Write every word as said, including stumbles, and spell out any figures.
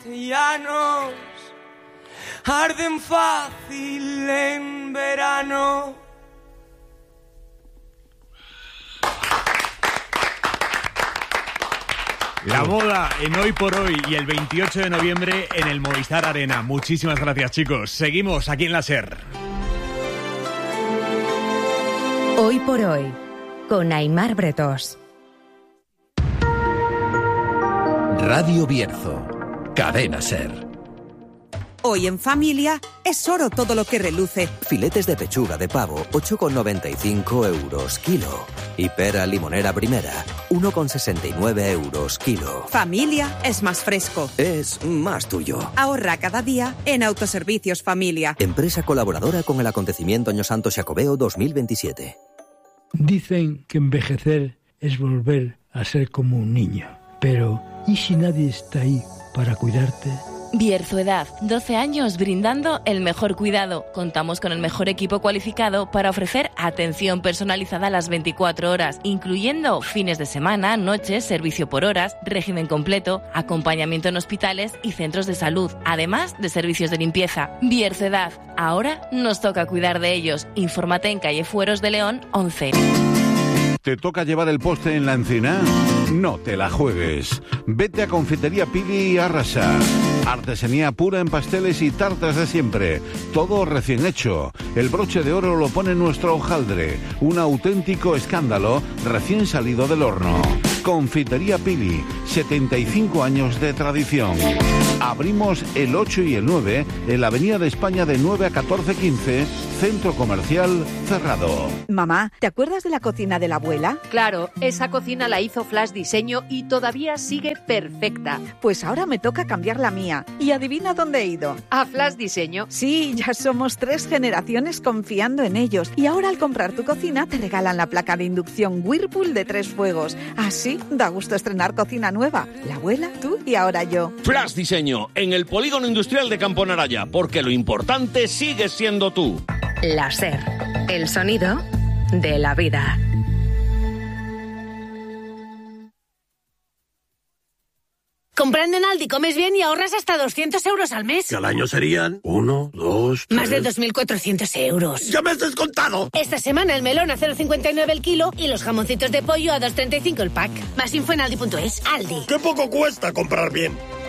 Llanos arden fácil en verano. La moda en Hoy por Hoy y el veintiocho de noviembre en el Movistar Arena. Muchísimas gracias, chicos. Seguimos aquí en la SER. Hoy por Hoy, con Aimar Bretós. Radio Bierzo, Cadena SER. Hoy en familia es oro todo lo que reluce. Filetes de pechuga de pavo, ocho con noventa y cinco euros kilo. Y pera limonera primera, uno con sesenta y nueve euros kilo. Familia es más fresco. Es más tuyo. Ahorra cada día en Autoservicios Familia. Empresa colaboradora con el acontecimiento Año Santo Xacobeo dos mil veintisiete. Dicen que envejecer es volver a ser como un niño. Pero, ¿y si nadie está ahí para cuidarte? Bierzo Edad, doce años brindando el mejor cuidado. Contamos con el mejor equipo cualificado para ofrecer atención personalizada a las veinticuatro horas, incluyendo fines de semana, noches, servicio por horas, régimen completo, acompañamiento en hospitales y centros de salud, además de servicios de limpieza. Bierzo Edad, ahora nos toca cuidar de ellos. Infórmate en calle Fueros de León once. ¿Te toca llevar el postre en la encina? No te la juegues. Vete a Confitería Pili y arrasa. Artesanía pura en pasteles y tartas de siempre. Todo recién hecho. El broche de oro lo pone nuestro hojaldre. Un auténtico escándalo recién salido del horno. Confitería Pili, setenta y cinco años de tradición. Abrimos el ocho y el nueve en la Avenida de España de nueve a catorce quince, Centro Comercial Cerrado. Mamá, ¿te acuerdas de la cocina de la abuela? Claro, esa cocina la hizo Flash Diseño y todavía sigue perfecta. Pues ahora me toca cambiar la mía. ¿Y adivina dónde he ido? ¿A Flash Diseño? Sí, ya somos tres generaciones confiando en ellos. Y ahora al comprar tu cocina te regalan la placa de inducción Whirlpool de tres fuegos. Así da gusto estrenar cocina nueva. La abuela, tú y ahora yo. Flash Diseño, en el Polígono Industrial de Campo Naraya, porque lo importante sigue siendo tú. La SER, el sonido de la vida. Comprando en Aldi comes bien y ahorras hasta doscientos euros al mes. Que al año serían uno, dos, tres... Más de dos mil cuatrocientos euros. ¡Ya me has descontado! Esta semana el melón a cero coma cincuenta y nueve el kilo y los jamoncitos de pollo a dos coma treinta y cinco el pack. Más info en aldi punto es. Aldi. ¡Qué poco cuesta comprar bien!